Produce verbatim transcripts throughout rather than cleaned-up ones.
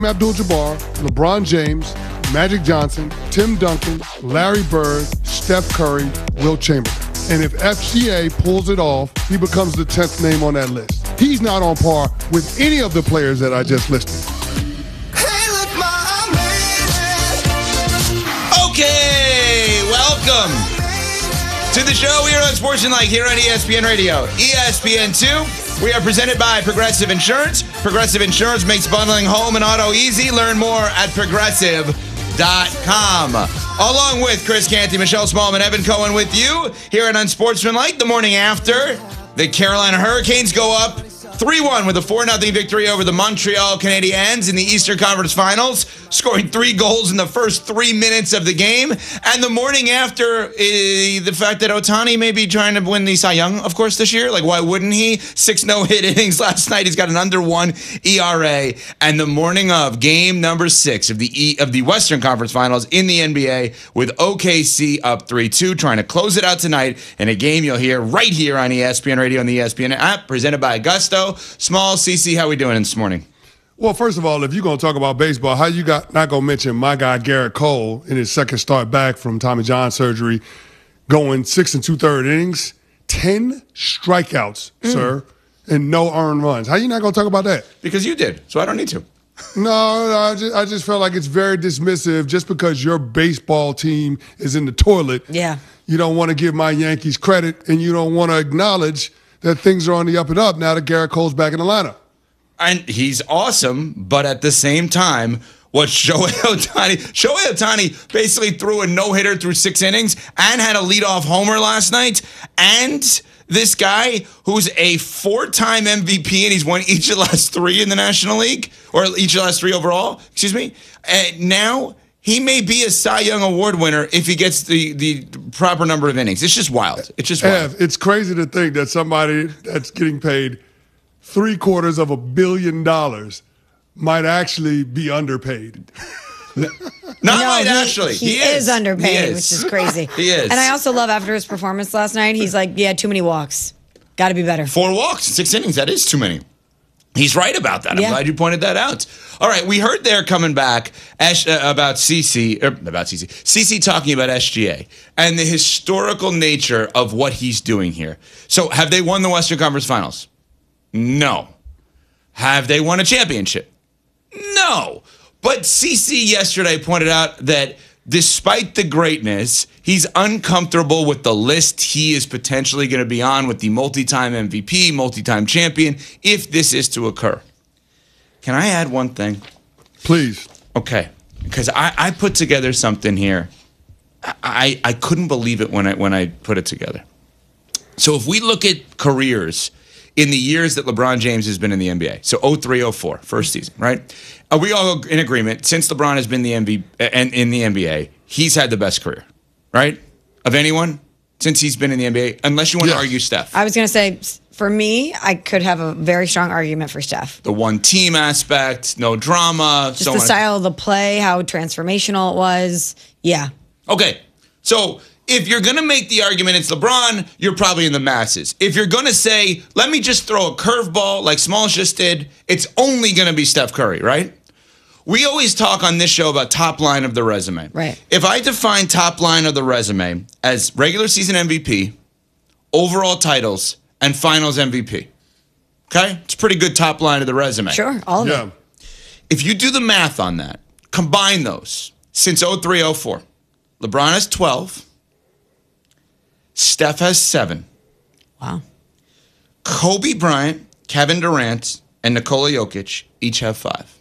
Abdul-Jabbar, LeBron James, Magic Johnson, Tim Duncan, Larry Bird, Steph Curry, Wilt Chamberlain. And if F G A pulls it off, he becomes the tenth name on that list. He's not on par with any of the players that I just listed. Okay, welcome to the show here on Sportsmanlike here on E S P N Radio. E S P N two, we are presented by Progressive Insurance. Progressive Insurance makes bundling home and auto easy. Learn more at progressive dot com. Along with Chris Canty, Michelle Smallman, Evan Cohen with you here at Unsportsmanlike. The morning after, the Carolina Hurricanes go up three one with a four nothing victory over the Montreal Canadiens in the Eastern Conference Finals, scoring three goals in the first three minutes of the game. And the morning after, uh, the fact that Ohtani may be trying to win the Cy Young, of course, this year. Like, why wouldn't he? Six no-hit innings last night. He's got an under one E R A. And the morning of game number six of the e- of the Western Conference Finals in the N B A with O K C up three two, trying to close it out tonight in a game you'll hear right here on E S P N Radio and the E S P N app, presented by Augusto. Small, C C, how we doing this morning? Well, first of all, if you're going to talk about baseball, how you got not going to mention my guy Garrett Cole in his second start back from Tommy John surgery, going six and two-thirds innings, ten strikeouts, mm. sir, and no earned runs. How you not going to talk about that? Because you did, so I don't need to. No, I just, I just felt like it's very dismissive just because your baseball team is in the toilet. Yeah. You don't want to give my Yankees credit, and you don't want to acknowledge that things are on the up and up now that Garrett Cole's back in the lineup. And he's awesome, but at the same time, what Shohei Ohtani, Shohei Ohtani basically threw a no-hitter through six innings and had a leadoff homer last night. And this guy who's a four-time M V P and he's won each of the last three in the National League, or each of the last three overall, excuse me, and now he may be a Cy Young Award winner if he gets the, the proper number of innings. It's just wild. It's just wild. Ev, it's crazy to think that somebody that's getting paid three quarters of a billion dollars might actually be underpaid. Not no, might he, actually. He, he is, is underpaid, he is. which is crazy. He is. And I also love after his performance last night, he's like, yeah, too many walks. Got to be better. Four walks, six innings. That is too many. He's right about that. I'm yeah. glad you pointed that out. All right, we heard there coming back Ash, uh, about C C, er, about C C, C C talking about S G A and the historical nature of what he's doing here. So have they won the Western Conference Finals? No. Have they won a championship? No. But C C yesterday pointed out that despite the greatness, he's uncomfortable with the list he is potentially going to be on with the multi-time M V P, multi-time champion, if this is to occur. Can I add one thing? Please. Okay. Because I, I put together something here. I, I couldn't believe it when I when I put it together. So if we look at careers in the years that LeBron James has been in the N B A, so oh three oh four, first season, right? Are we all in agreement? Since LeBron has been the M V P and in the N B A, he's had the best career, right? Of anyone since he's been in the N B A, unless you want yes. to argue Steph. I was going to say, for me, I could have a very strong argument for Steph. The one team aspect, no drama. Just so the on. style of the play, how transformational it was. Yeah. Okay, so if you're going to make the argument it's LeBron, you're probably in the masses. If you're going to say, let me just throw a curveball like Smalls just did, it's only going to be Steph Curry, right? We always talk on this show about top line of the resume. Right. If I define top line of the resume as regular season M V P, overall titles, and finals M V P, okay? It's a pretty good top line of the resume. Sure, all of Yeah. it. If you do the math on that, combine those, since oh three oh four, LeBron has twelve, Steph has seven. Wow. Kobe Bryant, Kevin Durant, and Nikola Jokic each have five.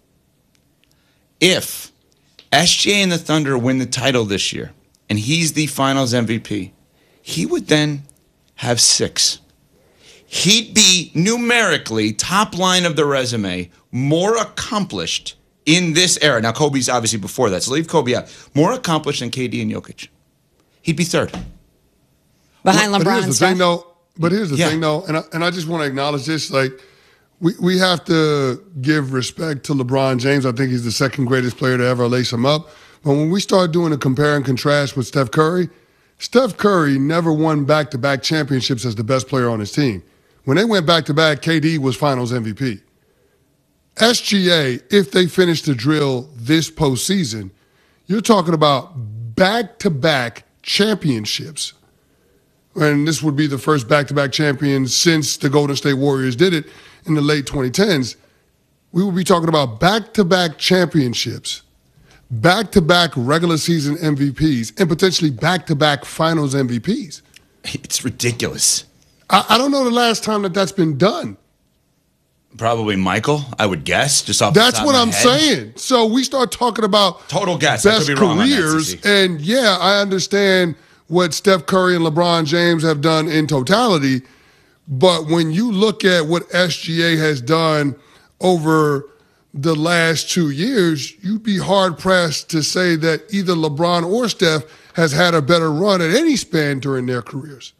If S G A and the Thunder win the title this year, and he's the finals M V P, he would then have six. He'd be numerically, top line of the resume, more accomplished in this era. Now, Kobe's obviously before that, so leave Kobe out. More accomplished than K D and Jokic. He'd be third. Behind But LeBron here's and the Steph. thing, though. But here's the Yeah. thing, though, and I, and I just want to acknowledge this. Like, we, we have to give respect to LeBron James. I think he's the second greatest player to ever lace him up. But when we start doing a compare and contrast with Steph Curry, Steph Curry never won back-to-back championships as the best player on his team. When they went back-to-back, K D was finals M V P. S G A, if they finish the drill this postseason, you're talking about back-to-back championships. And this would be the first back-to-back champion since the Golden State Warriors did it in the late twenty tens. We would be talking about back-to-back championships, back-to-back regular season M V Ps, and potentially back-to-back finals M V Ps. It's ridiculous. I, I don't know the last time that that's been done. Probably Michael, I would guess. Just off That's the top what of my I'm head. saying. So we start talking about Total guess. I best could be wrong on that, careers, Cece. and yeah, I understand what Steph Curry and LeBron James have done in totality, but when you look at what S G A has done over the last two years, you'd be hard-pressed to say that either LeBron or Steph has had a better run at any span during their careers.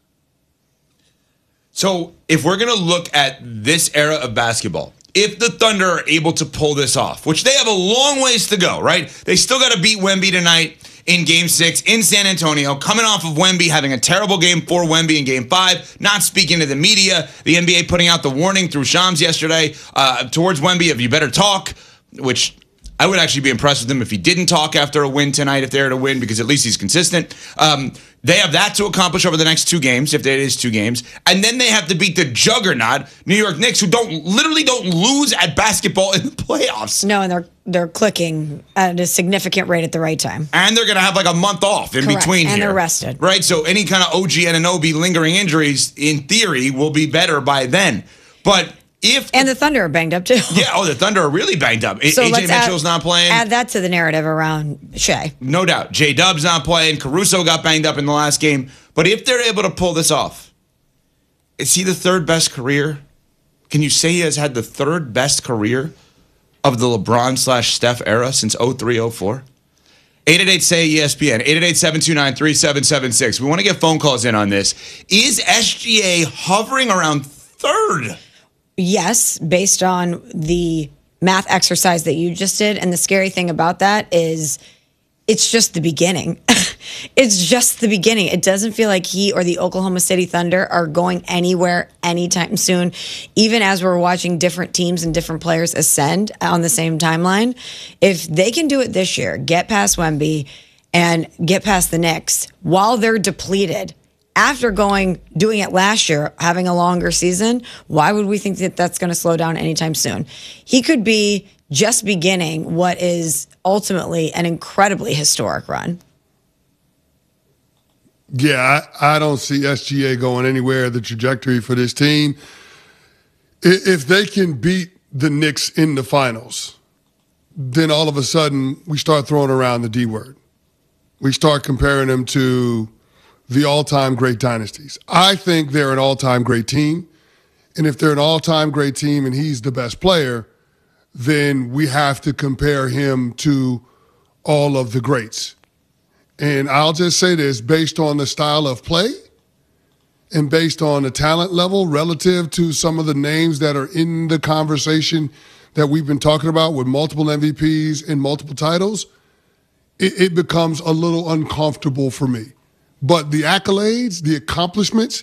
So if we're going to look at this era of basketball, if the Thunder are able to pull this off, which they have a long ways to go, right? They still got to beat Wemby tonight in game six in San Antonio, coming off of Wemby having a terrible game for Wemby in game five, not speaking to the media, the N B A putting out the warning through Shams yesterday uh, towards Wemby of you better talk, which I would actually be impressed with him if he didn't talk after a win tonight, if they're to win, because at least he's consistent. Um, they have that to accomplish over the next two games, if it is two games. And then they have to beat the juggernaut New York Knicks, who don't literally don't lose at basketball in the playoffs. No, and they're they're clicking at a significant rate at the right time. And they're going to have like a month off in Correct. between And here. they're rested. Right? So any kind of O G Anunoby lingering injuries, in theory, will be better by then. But if... And the Thunder are banged up, too. Yeah, oh, the Thunder are really banged up. So A J let's Mitchell's add, not playing. Add that to the narrative around Shea. No doubt. J-Dub's not playing. Caruso got banged up in the last game. But if they're able to pull this off, is he the third best career? Can you say he has had the third best career of the LeBron slash Steph era since oh three oh four? eight eight eight say E S P N, eight eight eight, seven two nine, three seven seven six. We want to get phone calls in on this. Is S G A hovering around third? Yes, based on the math exercise that you just did. And the scary thing about that is it's just the beginning. It's just the beginning. It doesn't feel like he or the Oklahoma City Thunder are going anywhere anytime soon, even as we're watching different teams and different players ascend on the same timeline. If they can do it this year, get past Wemby and get past the Knicks while they're depleted, after going doing it last year, having a longer season, why would we think that that's going to slow down anytime soon? He could be just beginning what is ultimately an incredibly historic run. Yeah, I, I don't see S G A going anywhere. The trajectory for this team, I- if they can beat the Knicks in the finals, then all of a sudden we start throwing around the D word. We start comparing them to the all-time great dynasties. I think they're an all-time great team. And if they're an all-time great team and he's the best player, then we have to compare him to all of the greats. And I'll just say this, based on the style of play and based on the talent level relative to some of the names that are in the conversation that we've been talking about with multiple M V Ps and multiple titles, it, it becomes a little uncomfortable for me. But the accolades, the accomplishments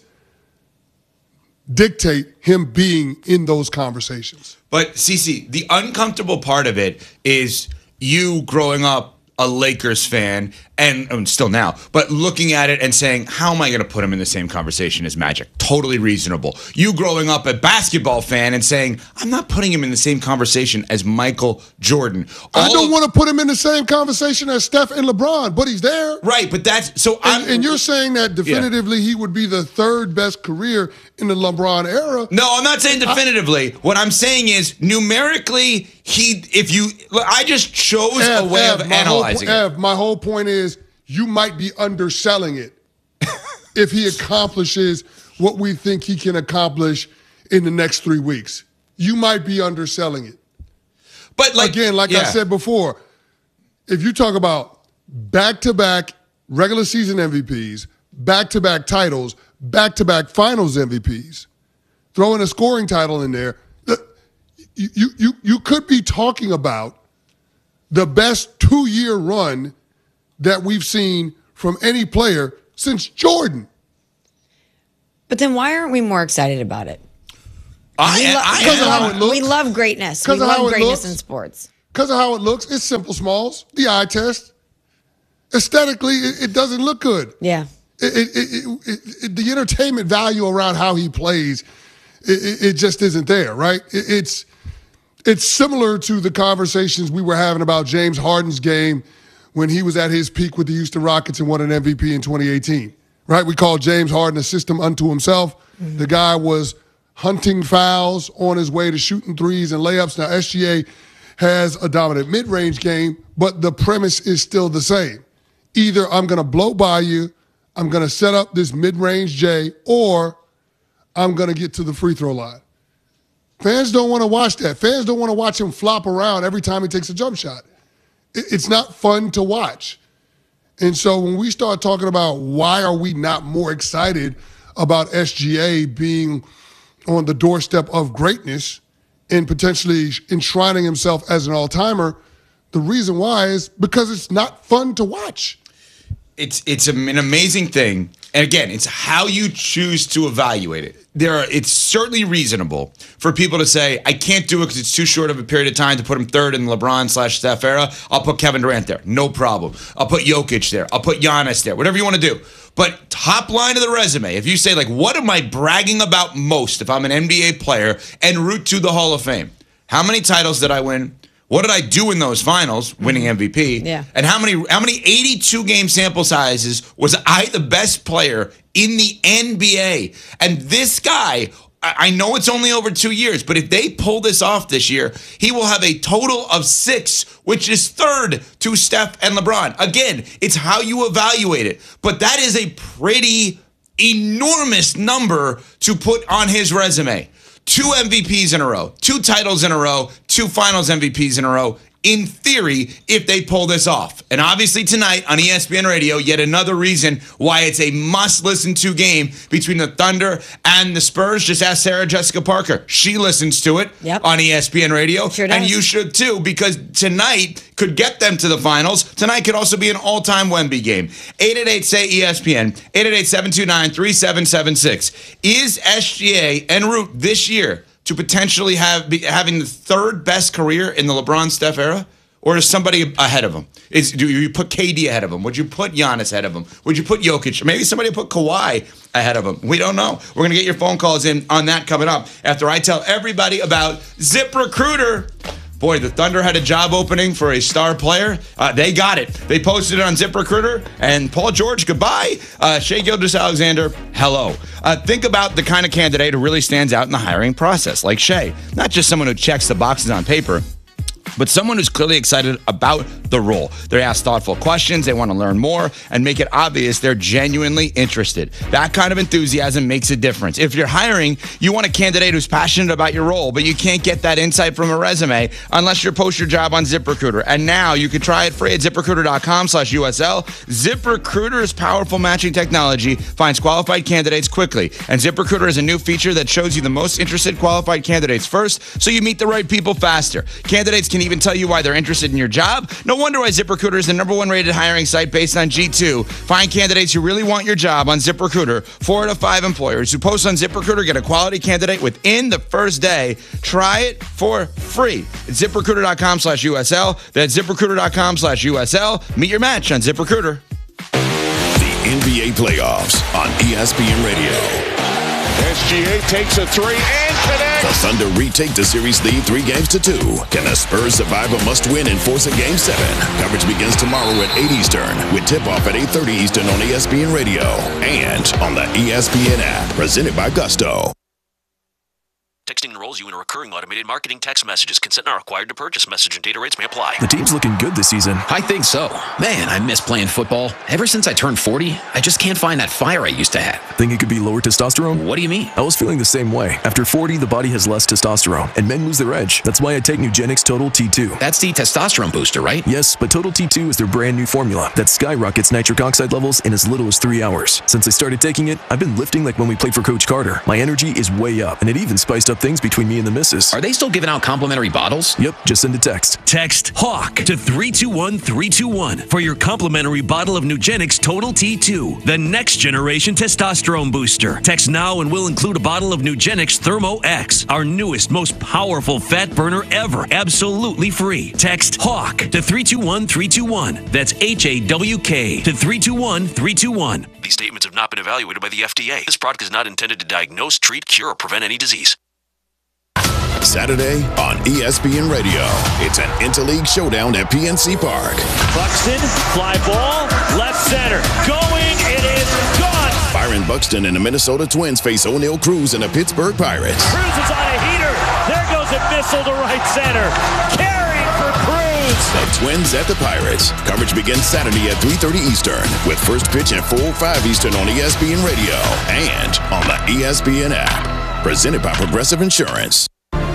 dictate him being in those conversations. But, Cece, the uncomfortable part of it is you growing up a Lakers fan, and, and still now, but looking at it and saying, how am I going to put him in the same conversation as Magic? Totally reasonable. You growing up a basketball fan and saying, I'm not putting him in the same conversation as Michael Jordan. All I don't of, want to put him in the same conversation as Steph and LeBron, but he's there. Right, but that's, so I'm. And, and you're saying that definitively he would be the third best career in the LeBron era. No, I'm not saying definitively. I, what I'm saying is numerically, he, if you, I just chose Ev, a way Ev, of my analyzing whole, it. Ev, my whole point is you might be underselling it if he accomplishes what we think he can accomplish in the next three weeks. You might be underselling it. But like, Again, like yeah. I said before, if you talk about back-to-back regular season M V Ps, back-to-back titles, back-to-back finals M V Ps, throwing a scoring title in there, you, you, you, you could be talking about the best two-year run that we've seen from any player since Jordan. But then why aren't we more excited about it? I, We, lo- I, Because of we how love, it looks. we love greatness. We Because of how love it greatness looks. in sports. Because of how it looks, it's simple, Smalls. The eye test. Aesthetically, it, it doesn't look good. Yeah. It, it, it, it, it, the entertainment value around how he plays, it, it just isn't there, right? It, it's it's similar to the conversations we were having about James Harden's game when he was at his peak with the Houston Rockets and won an M V P in twenty eighteen, right? We called James Harden a system unto himself. Mm-hmm. The guy was hunting fouls on his way to shooting threes and layups. Now, S G A has a dominant mid-range game, but the premise is still the same. Either I'm going to blow by you, I'm going to set up this mid-range J, or I'm going to get to the free throw line. Fans don't want to watch that. Fans don't want to watch him flop around every time he takes a jump shot. It's not fun to watch. And so when we start talking about why are we not more excited about S G A being on the doorstep of greatness and potentially enshrining himself as an all-timer, the reason why is because it's not fun to watch. It's it's an amazing thing. And again, it's how you choose to evaluate it. There are, it's certainly reasonable for people to say, I can't do it because it's too short of a period of time to put him third in the LeBron slash Steph era. I'll put Kevin Durant there. No problem. I'll put Jokic there. I'll put Giannis there. Whatever you want to do. But top line of the resume, if you say, like, what am I bragging about most if I'm an N B A player en route to the Hall of Fame? How many titles did I win? What did I do in those finals, winning M V P? Yeah. And how many how many eighty-two game sample sizes was I the best player in the N B A? And this guy, I know it's only over two years, but if they pull this off this year, he will have a total of six, which is third to Steph and LeBron. Again, it's how you evaluate it. But that is a pretty enormous number to put on his resume. Two M V Ps in a row, two titles in a row, two finals M V Ps in a row, in theory, if they pull this off. And obviously tonight on E S P N Radio, yet another reason why it's a must-listen-to game between the Thunder and the Spurs. Just ask Sarah Jessica Parker. She listens to it yep. on E S P N Radio. Sure does. And you should too, because tonight could get them to the finals. Tonight could also be an all-time Wemby game. eight eight eight, S A Y, E S P N, eight eight eight, seven two nine, three seven seven six. Is S G A en route this year to potentially have be, having the third best career in the LeBron Steph era? Or is somebody ahead of him? Is do you put K D ahead of him? Would you put Giannis ahead of him? Would you put Jokic? Maybe somebody put Kawhi ahead of him. We don't know. We're going to get your phone calls in on that coming up after I tell everybody about ZipRecruiter. Boy, the Thunder had a job opening for a star player. Uh, they got it. They posted it on ZipRecruiter. And Paul George, goodbye. Uh, Shai Gilgeous-Alexander, hello. Uh, think about the kind of candidate who really stands out in the hiring process, like Shai. Not just someone who checks the boxes on paper, but someone who's clearly excited about the role. They ask thoughtful questions, they want to learn more, and make it obvious they're genuinely interested. That kind of enthusiasm makes a difference. If you're hiring, you want a candidate who's passionate about your role, but you can't get that insight from a resume unless you post your job on ZipRecruiter. And now you can try it free at ZipRecruiter.com slash USL. ZipRecruiter's powerful matching technology finds qualified candidates quickly. And ZipRecruiter is a new feature that shows you the most interested qualified candidates first, so you meet the right people faster. Candidates can even tell you why they're interested in your job. No wonder why ZipRecruiter is the number one rated hiring site based on G two. Find candidates who really want your job on ZipRecruiter. Four out of five employers who post on ZipRecruiter get a quality candidate within the first day. Try it for free at ZipRecruiter.com slash USL. That's ZipRecruiter.com slash USL. Meet your match on ZipRecruiter. The N B A playoffs on E S P N Radio. S G A takes a three and connects. The Thunder retake the series lead three games to two. Can the Spurs survive a must-win and force a game seven? Coverage begins tomorrow at eight Eastern with tip-off at eight thirty Eastern on E S P N Radio and on the E S P N app. Presented by Gusto. Texting enrolls you in a recurring automated marketing text messages. Consent not required to purchase. Message and data rates may apply. The team's looking good this season. I think so. Man, I miss playing football. Ever since I turned forty, I just can't find that fire I used to have. Think it could be lower testosterone? What do you mean? I was feeling the same way. After forty, the body has less testosterone, and men lose their edge. That's why I take Nugenix Total T two. That's the testosterone booster, right? Yes, but Total T two is their brand new formula that skyrockets nitric oxide levels in as little as three hours. Since I started taking it, I've been lifting like when we played for Coach Carter. My energy is way up, and it even spiced up up things between me and the missus. Are they still giving out complimentary bottles? Yep, just send a text. Text HAWK to three two one three two one for your complimentary bottle of Nugenix Total T two, the next generation testosterone booster. Text now and we'll include a bottle of Nugenix Thermo X, our newest, most powerful fat burner ever, absolutely free. Text HAWK to three two one three two one. That's H A W K to three two one three two one. These statements have not been evaluated by the F D A. This product is not intended to diagnose, treat, cure, or prevent any disease. Saturday on E S P N Radio. It's an interleague showdown at P N C Park. Buxton, fly ball, left center. Going, it is gone. Byron Buxton and the Minnesota Twins face O'Neal Cruz and the Pittsburgh Pirates. Cruz is on a heater. There goes a missile to right center. Carrying for Cruz. The Twins at the Pirates. Coverage begins Saturday at three thirty Eastern with first pitch at four oh five Eastern on E S P N Radio and on the E S P N app. Presented by Progressive Insurance.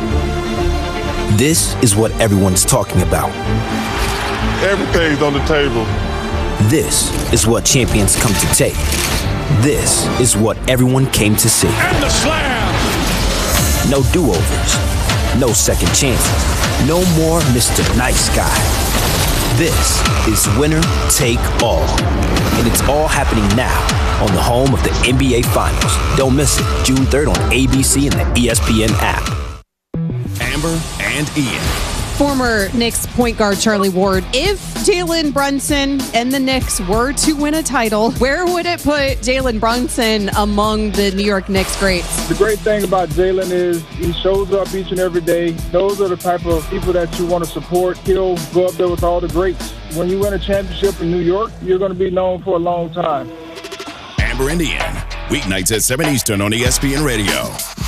This is what everyone's talking about. Everything's on the table. This is what champions come to take. This is what everyone came to see. And the slam. No do-overs. No second chances. No more Mister Nice Guy. This is winner take all. And it's all happening now on the home of the N B A Finals. Don't miss it. June third on A B C and the E S P N app. Amber and Ian. Former Knicks point guard Charlie Ward, if Jalen Brunson and the Knicks were to win a title, where would it put Jalen Brunson among the New York Knicks greats? The great thing about Jalen is he shows up each and every day. Those are the type of people that you want to support. He'll go up there with all the greats. When you win a championship in New York, you're going to be known for a long time. Amber and Ian, weeknights at seven Eastern on E S P N Radio.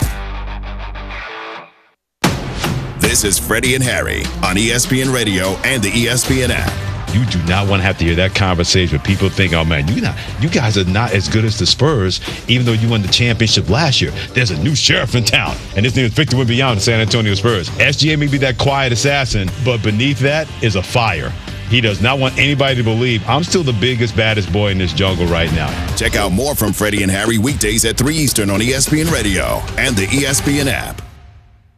This is Freddie and Harry on E S P N Radio and the E S P N app. You do not want to have to hear that conversation where people think, oh, man, you not, you guys are not as good as the Spurs, even though you won the championship last year. There's a new sheriff in town, and his name is Victor Wembanyama, the San Antonio Spurs. S G A may be that quiet assassin, but beneath that is a fire. He does not want anybody to believe I'm still the biggest, baddest boy in this jungle right now. Check out more from Freddie and Harry weekdays at three Eastern on E S P N Radio and the E S P N app.